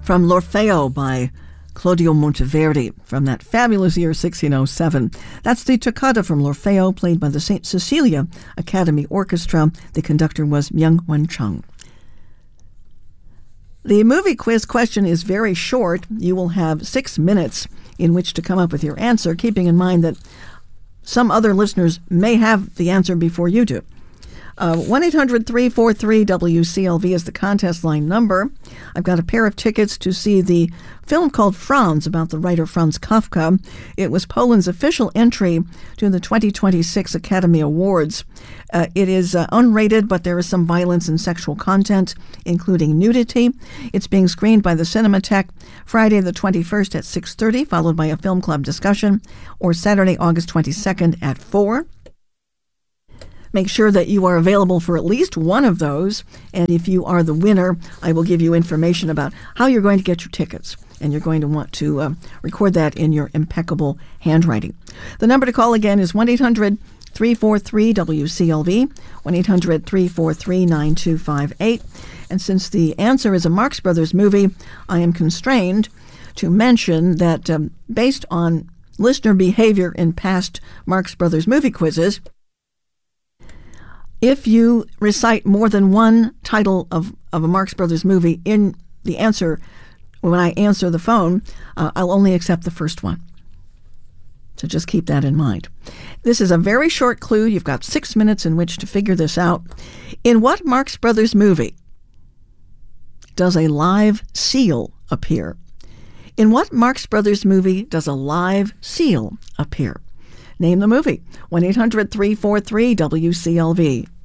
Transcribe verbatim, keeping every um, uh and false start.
from L'Orfeo by Claudio Monteverdi from that fabulous year sixteen oh seven. That's the toccata from L'Orfeo, played by the Saint Cecilia Academy Orchestra. The conductor was Myung Won Chung. The movie quiz question is very short. You will have six minutes in which to come up with your answer, keeping in mind that some other listeners may have the answer before you do. Uh, one eight hundred three four three W C L V is the contest line number. I've got a pair of tickets to see the film called Franz, about the writer Franz Kafka. It was Poland's official entry to the twenty twenty-six Academy Awards. Uh, it is uh, unrated, but there is some violence and sexual content, including nudity. It's being screened by the Cinematheque Friday the twenty-first at six thirty, followed by a film club discussion, or Saturday, August twenty-second at four. Make sure that you are available for at least one of those, and if you are the winner, I will give you information about how you're going to get your tickets, and you're going to want to uh, record that in your impeccable handwriting. The number to call again is one eight hundred three four three W C L V, one eight hundred three four three nine two five eight, and since the answer is a Marx Brothers movie, I am constrained to mention that um, based on listener behavior in past Marx Brothers movie quizzes, if you recite more than one title of, of a Marx Brothers movie in the answer, when I answer the phone, uh, I'll only accept the first one. So just keep that in mind. This is a very short clue. You've got six minutes in which to figure this out. In what Marx Brothers movie does a live seal appear? In what Marx Brothers movie does a live seal appear? Name the movie. one eight hundred three four three W C L V.